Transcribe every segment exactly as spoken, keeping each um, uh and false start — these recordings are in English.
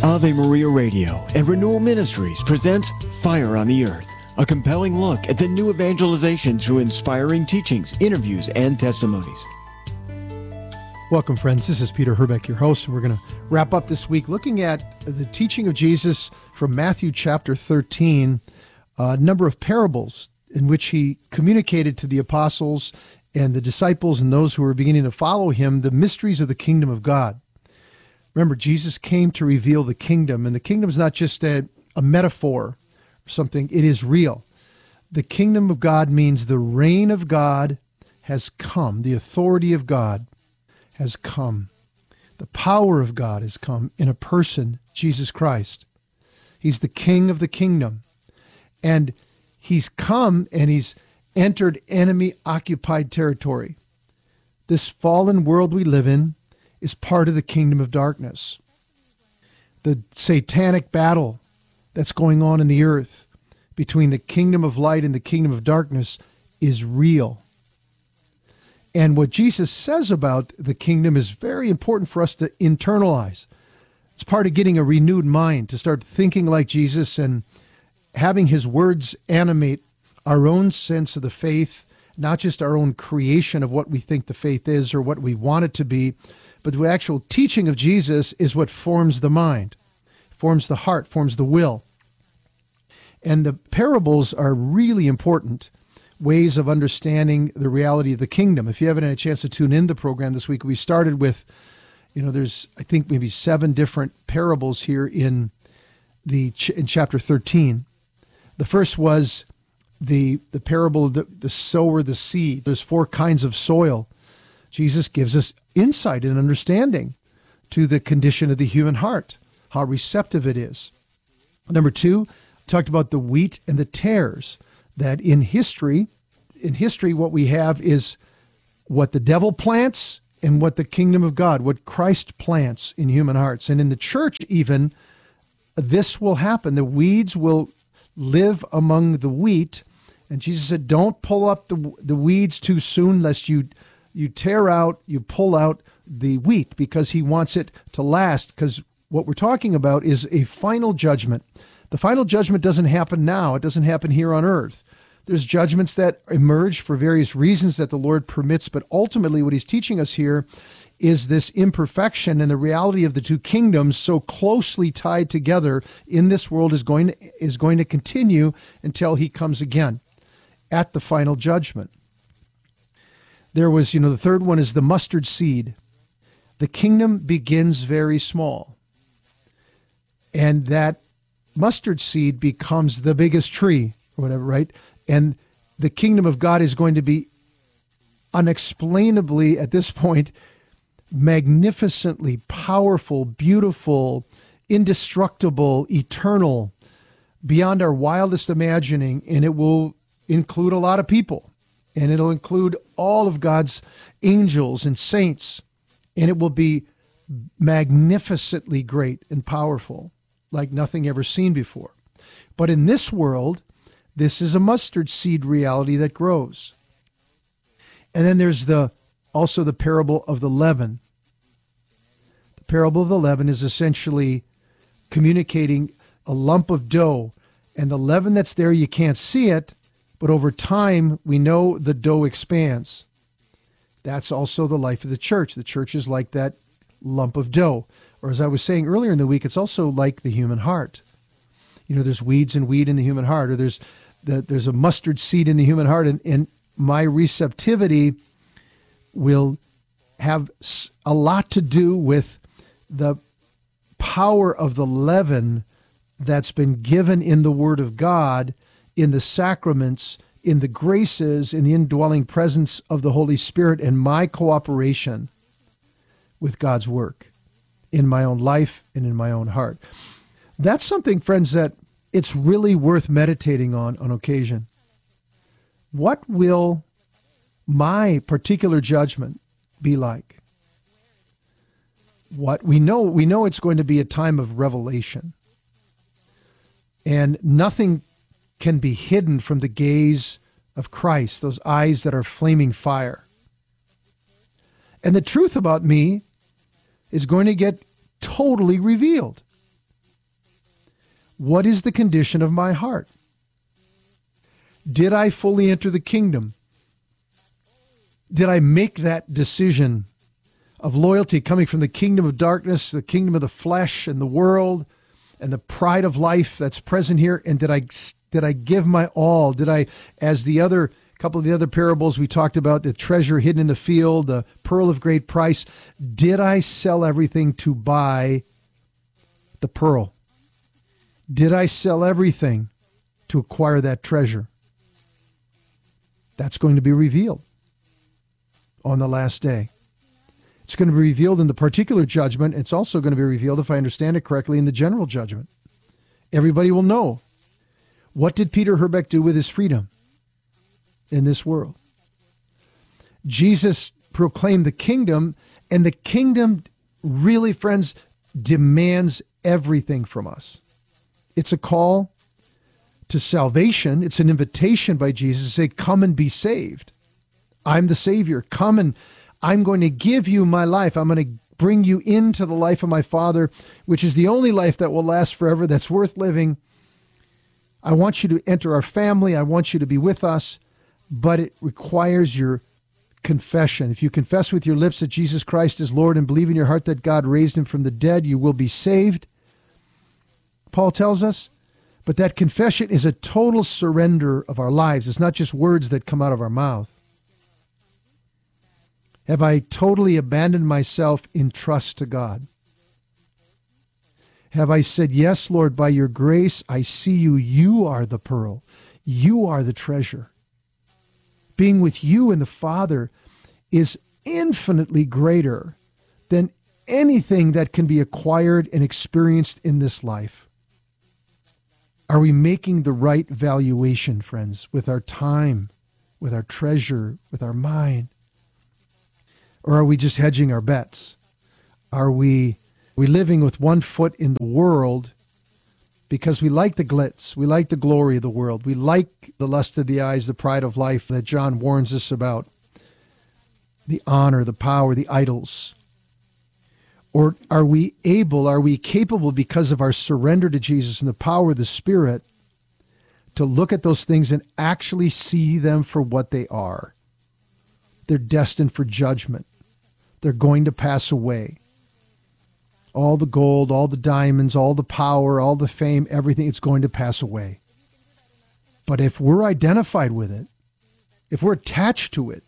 Ave Maria Radio and Renewal Ministries presents Fire on the Earth, a compelling look at the new evangelization through inspiring teachings, interviews, and testimonies. Welcome, friends. This is Peter Herbeck, your host, and we're going to wrap up this week looking at the teaching of Jesus from Matthew chapter thirteen, a number of parables in which he communicated to the apostles and the disciples and those who were beginning to follow him the mysteries of the kingdom of God. Remember, Jesus came to reveal the kingdom, and the kingdom is not just a, a metaphor or something. It is real. The kingdom of God means the reign of God has come. The authority of God has come. The power of God has come in a person, Jesus Christ. He's the king of the kingdom. And he's come and he's entered enemy-occupied territory. This fallen world we live in is part of the kingdom of darkness. The satanic battle that's going on in the earth between the kingdom of light and the kingdom of darkness is real. And what Jesus says about the kingdom is very important for us to internalize. It's part of getting a renewed mind, to start thinking like Jesus and having his words animate our own sense of the faith, not just our own creation of what we think the faith is or what we want it to be, but the actual teaching of Jesus is what forms the mind, forms the heart, forms the will. And the parables are really important ways of understanding the reality of the kingdom. If you haven't had a chance to tune in the program this week, we started with, you know, there's, I think, maybe seven different parables here in the in chapter thirteen. The first was the the parable of the, the sower, the seed. There's four kinds of soil. Jesus gives us insight and understanding to the condition of the human heart, how receptive it is. Number two, talked about the wheat and the tares, that in history, in history, what we have is what the devil plants and what the kingdom of God, what Christ plants in human hearts. And in the church even, this will happen. The weeds will live among the wheat. And Jesus said, don't pull up the, the weeds too soon, lest you, you tear out, you pull out the wheat, because he wants it to last. Because what we're talking about is a final judgment. The final judgment doesn't happen now. It doesn't happen here on earth. There's judgments that emerge for various reasons that the Lord permits, but ultimately what he's teaching us here is this imperfection and the reality of the two kingdoms so closely tied together in this world is going to, is going to continue until he comes again at the final judgment. There was, you know, the third one is the mustard seed. The kingdom begins very small, and that mustard seed becomes the biggest tree or whatever, right? And the kingdom of God is going to be unexplainably, at this point, magnificently powerful, beautiful, indestructible, eternal, beyond our wildest imagining, and it will include a lot of people, and it'll include all of God's angels and saints, and it will be magnificently great and powerful, like nothing ever seen before. But in this world, this is a mustard seed reality that grows. And then there's the also the parable of the leaven. The parable of the leaven is essentially communicating a lump of dough, and the leaven that's there, you can't see it, but over time, we know the dough expands. That's also the life of the church. The church is like that lump of dough. Or as I was saying earlier in the week, it's also like the human heart. You know, there's weeds and weed in the human heart, or there's the, there's a mustard seed in the human heart, and, and my receptivity will have a lot to do with the power of the leaven that's been given in the Word of God, in the sacraments, in the graces, in the indwelling presence of the Holy Spirit, and my cooperation with God's work in my own life and in my own heart. That's something, friends, that it's really worth meditating on on occasion. What will my particular judgment be like? What we know, we know it's going to be a time of revelation. And nothing can be hidden from the gaze of Christ, those eyes that are flaming fire. And the truth about me is going to get totally revealed. What is the condition of my heart? Did I fully enter the kingdom? Did I make that decision of loyalty coming from the kingdom of darkness, the kingdom of the flesh and the world and the pride of life that's present here? And did I did I give my all? Did I, as the other couple of the other parables we talked about, the treasure hidden in the field, the pearl of great price, did I sell everything to buy the pearl? Did I sell everything to acquire that treasure? That's going to be revealed on the last day. It's going to be revealed in the particular judgment. It's also going to be revealed, if I understand it correctly, in the general judgment. Everybody will know. What did Peter Herbeck do with his freedom in this world? Jesus proclaimed the kingdom, and the kingdom really, friends, demands everything from us. It's a call to salvation. It's an invitation by Jesus to say, come and be saved. I'm the Savior. Come and I'm going to give you my life. I'm going to bring you into the life of my Father, which is the only life that will last forever, that's worth living. I want you to enter our family. I want you to be with us, but it requires your confession. If you confess with your lips that Jesus Christ is Lord and believe in your heart that God raised him from the dead, you will be saved, Paul tells us. But that confession is a total surrender of our lives. It's not just words that come out of our mouth. Have I totally abandoned myself in trust to God? Have I said, yes, Lord, by your grace, I see you. You are the pearl. You are the treasure. Being with you and the Father is infinitely greater than anything that can be acquired and experienced in this life. Are we making the right valuation, friends, with our time, with our treasure, with our mind? Or are we just hedging our bets? Are we, we living with one foot in the world because we like the glitz, we like the glory of the world, we like the lust of the eyes, the pride of life that John warns us about, the honor, the power, the idols? Or are we able, are we capable, because of our surrender to Jesus and the power of the Spirit, to look at those things and actually see them for what they are? They're destined for judgment. They're going to pass away. All the gold, all the diamonds, all the power, all the fame, everything, it's going to pass away. But if we're identified with it, if we're attached to it,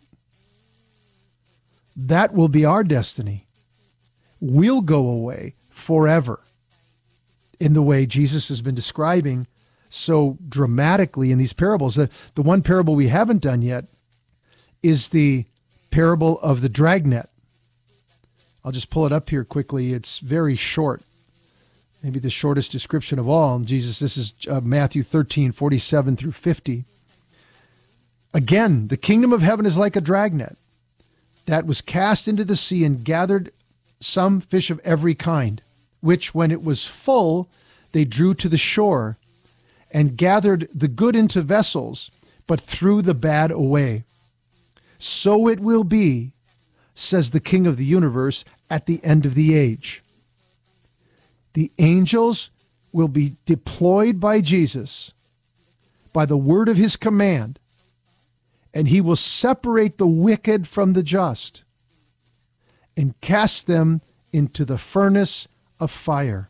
that will be our destiny. We'll go away forever in the way Jesus has been describing so dramatically in these parables. The, the one parable we haven't done yet is the parable of the dragnet. I'll just pull it up here quickly. It's very short, maybe the shortest description of all. Jesus, this is uh, Matthew thirteen, forty-seven through fifty. Again, the kingdom of heaven is like a dragnet that was cast into the sea and gathered some fish of every kind, which when it was full, they drew to the shore and gathered the good into vessels, but threw the bad away. So it will be, says the King of the universe, at the end of the age. The angels will be deployed by Jesus by the word of his command, and he will separate the wicked from the just and cast them into the furnace of fire.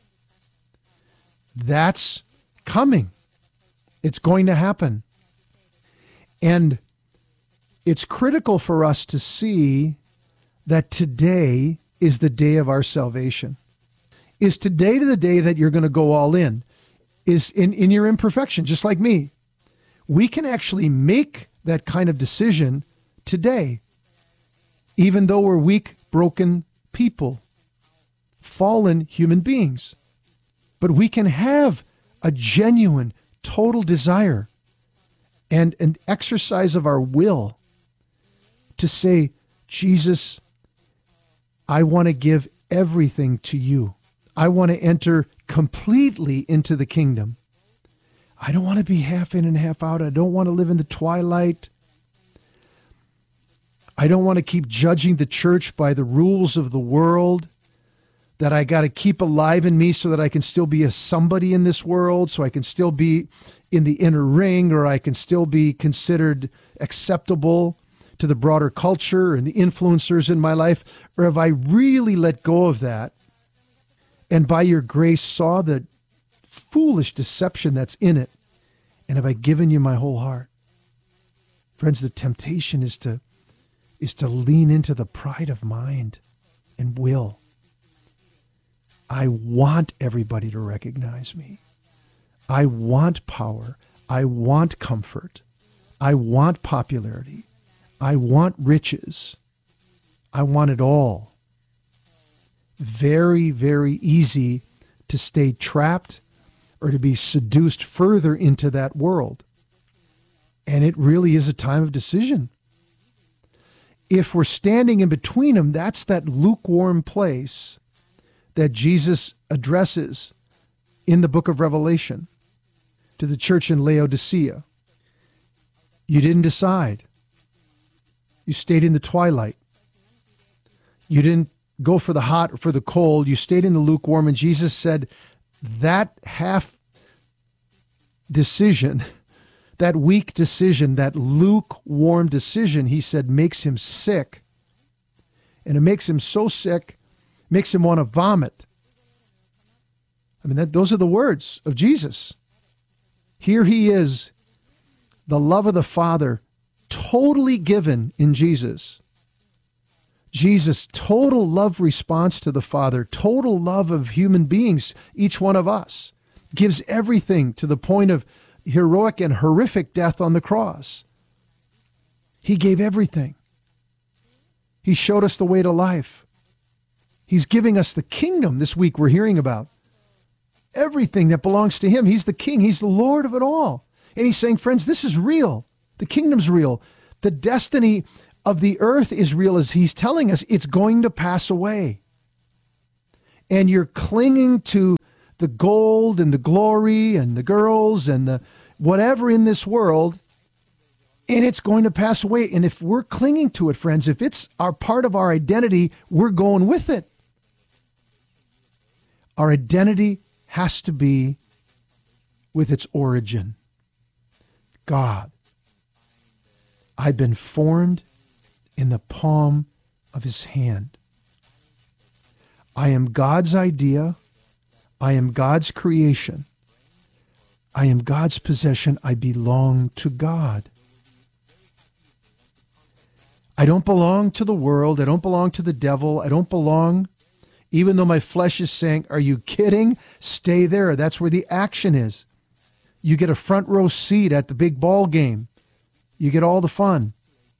That's coming. It's going to happen. And it's critical for us to see that today is the day of our salvation. Is today the day that you're going to go all in? Is in, in your imperfection, just like me. We can actually make that kind of decision today, even though we're weak, broken people, fallen human beings. But we can have a genuine, total desire and an exercise of our will to say, Jesus, I want to give everything to you. I want to enter completely into the kingdom. I don't want to be half in and half out. I don't want to live in the twilight. I don't want to keep judging the church by the rules of the world, that I got to keep alive in me so that I can still be a somebody in this world, so I can still be in the inner ring, or I can still be considered acceptable to the broader culture and the influencers in my life? Or have I really let go of that and by your grace saw the foolish deception that's in it? And have I given you my whole heart? Friends, the temptation is to, is to lean into the pride of mind and will. I want everybody to recognize me. I want power. I want comfort. I want popularity. I want riches. I want it all. Very, very easy to stay trapped or to be seduced further into that world. And it really is a time of decision. If we're standing in between them, that's that lukewarm place that Jesus addresses in the book of Revelation to the church in Laodicea. You didn't decide. You stayed in the twilight. You didn't go for the hot or for the cold. You stayed in the lukewarm. And Jesus said that half decision, that weak decision, that lukewarm decision, he said, makes him sick. And it makes him so sick, makes him want to vomit. I mean, that, those are the words of Jesus. Here he is, the love of the Father, totally given in Jesus. Jesus, total love response to the Father, total love of human beings, each one of us, gives everything to the point of heroic and horrific death on the cross. He gave everything. He showed us the way to life. He's giving us the kingdom this week we're hearing about. Everything that belongs to him. He's the king. He's the Lord of it all. And he's saying, friends, this is real. The kingdom's real. The destiny of the earth is real, as he's telling us. It's going to pass away. And you're clinging to the gold and the glory and the girls and the whatever in this world, and it's going to pass away. And if we're clinging to it, friends, if it's our part of our identity, we're going with it. Our identity has to be with its origin. God. I've been formed in the palm of his hand. I am God's idea. I am God's creation. I am God's possession. I belong to God. I don't belong to the world. I don't belong to the devil. I don't belong, even though my flesh is saying, are you kidding? Stay there. That's where the action is. You get a front row seat at the big ball game. You get all the fun.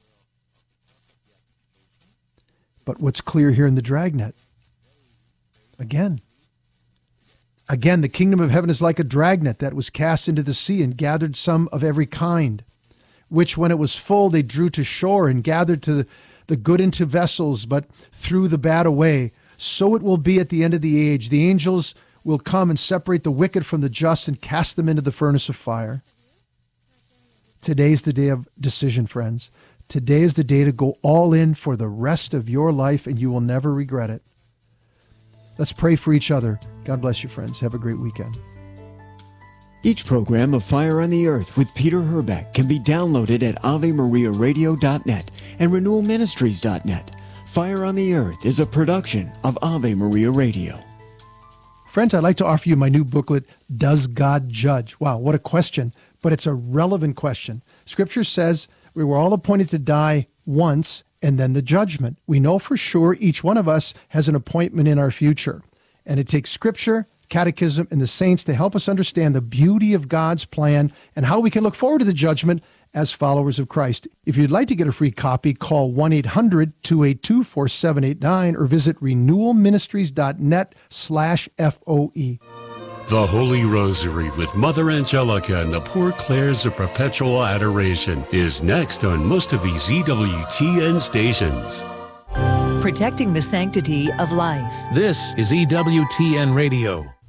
But what's clear here in the dragnet? Again, Again, the kingdom of heaven is like a dragnet that was cast into the sea and gathered some of every kind, which when it was full, they drew to shore and gathered to the, the good into vessels, but threw the bad away. So it will be at the end of the age. The angels will come and separate the wicked from the just and cast them into the furnace of fire. Today's the day of decision, friends. Today is the day to go all in for the rest of your life, and you will never regret it. Let's pray for each other. God bless you, friends. Have a great weekend. Each program of Fire on the Earth with Peter Herbeck can be downloaded at ave maria radio dot net and renewal ministries dot net. Fire on the Earth is a production of Ave Maria Radio. Friends, I'd like to offer you my new booklet, Does God Judge? Wow, what a question, but it's a relevant question. Scripture says we were all appointed to die once, and then the judgment. We know for sure each one of us has an appointment in our future. And it takes Scripture, Catechism, and the saints to help us understand the beauty of God's plan and how we can look forward to the judgment as followers of Christ. If you'd like to get a free copy, call one eight hundred two eight two four seven eight nine or visit renewal ministries dot net slash F O E. The Holy Rosary with Mother Angelica and the Poor Clares of Perpetual Adoration is next on most of these E W T N stations. Protecting the sanctity of life. This is E W T N Radio.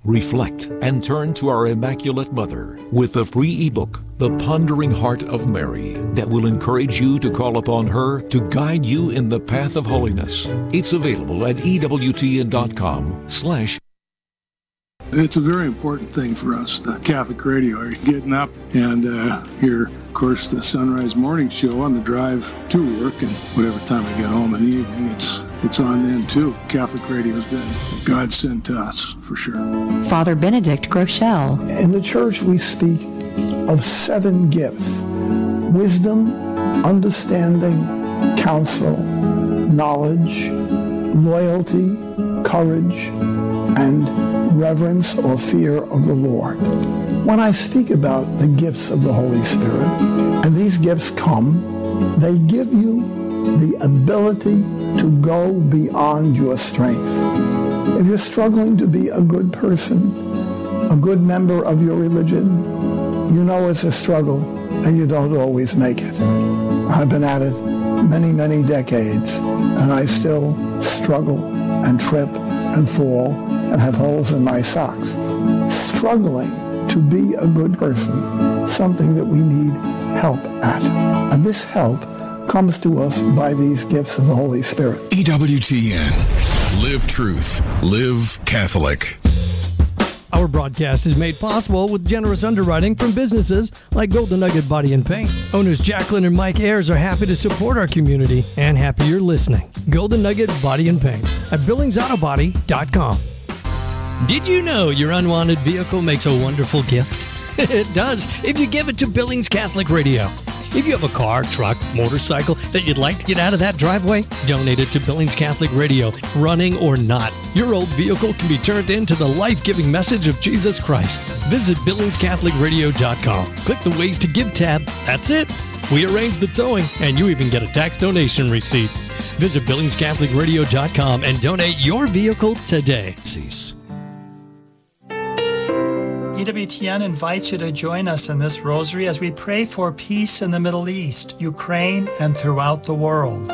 reflect, and turn to our Immaculate Mother with the free ebook, The Pondering Heart of Mary, that will encourage you to call upon her to guide you in the path of holiness. It's available at ewtn.com slash It's a very important thing for us, the Catholic radio. Are you getting up and uh, hear, of course, the Sunrise Morning Show on the drive to work, and whatever time I get home in the evening, it's it's on then too. Catholic radio has been a godsend to us, for sure. Father Benedict Groeschel. In the church, we speak of seven gifts: wisdom, understanding, counsel, knowledge, loyalty, courage, and reverence or fear of the Lord. When I speak about the gifts of the Holy Spirit, and these gifts come, they give you the ability to go beyond your strength. If you're struggling to be a good person, a good member of your religion, you know it's a struggle and you don't always make it. I've been at it many, many decades, and I still struggle and trip and fall and have holes in my socks. Struggling to be a good person, something that we need help at. And this help comes to us by these gifts of the Holy Spirit. E W T N. Live truth. Live Catholic. Our broadcast is made possible with generous underwriting from businesses like Golden Nugget Body and Paint. Owners Jacqueline and Mike Ayers are happy to support our community and happy you're listening. Golden Nugget Body and Paint at billings auto body dot com. Did you know your unwanted vehicle makes a wonderful gift? It does if you give it to Billings Catholic Radio. If you have a car, truck, motorcycle that you'd like to get out of that driveway, donate it to Billings Catholic Radio, running or not. Your old vehicle can be turned into the life-giving message of Jesus Christ. Visit billings catholic radio dot com. Click the Ways to Give tab. That's it. We arrange the towing, and you even get a tax donation receipt. Visit billings catholic radio dot com and donate your vehicle today. Cease. E W T N invites you to join us in this rosary as we pray for peace in the Middle East, Ukraine, and throughout the world.